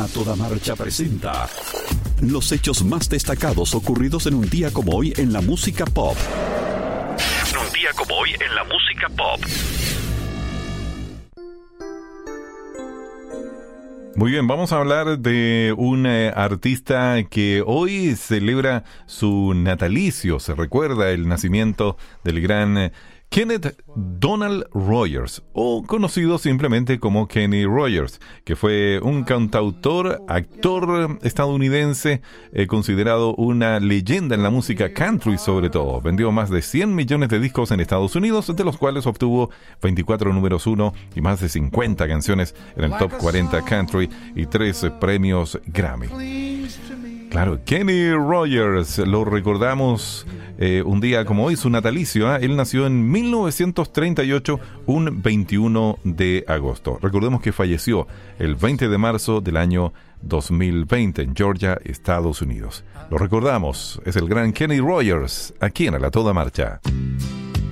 A Toda Marcha presenta los hechos más destacados ocurridos en un día como hoy en la música pop. Un día como hoy en la música pop. Muy bien, vamos a hablar de un artista que hoy celebra su natalicio. Se recuerda el nacimiento del gran Kenneth Donald Rogers, o conocido simplemente como Kenny Rogers, que fue un cantautor, actor estadounidense, considerado una leyenda en la música country sobre todo. Vendió más de 100 millones de discos en Estados Unidos, de los cuales obtuvo 24 números 1 y más de 50 canciones en el Top 40 Country y 3 premios Grammy. Claro, Kenny Rogers, lo recordamos un día como hoy, su natalicio. Él nació en 1938, un 21 de agosto. Recordemos que falleció el 20 de marzo del año 2020 en Georgia, Estados Unidos. Lo recordamos, es el gran Kenny Rogers, aquí en A La Toda Marcha.